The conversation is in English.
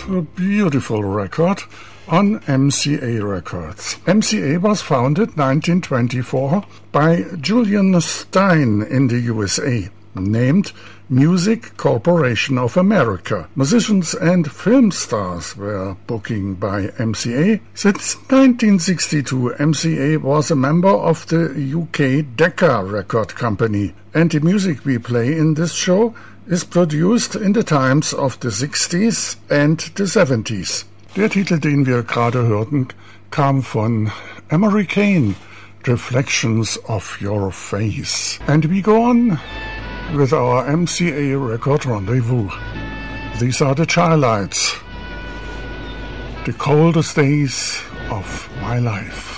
a beautiful record on MCA Records. MCA was founded 1924 by Julian Stein in the USA, named Music Corporation of America. Musicians and film stars were booking by MCA. Since 1962, MCA was a member of the UK Decca Record Company, and the music we play in this show is produced in the times of the 60s and the 70s. Der Titel, den wir gerade hörten, kam von Emery Kane, Reflections of Your Face. And we go on with our MCA Record Rendezvous. These are the Childlights, the coldest days of my life.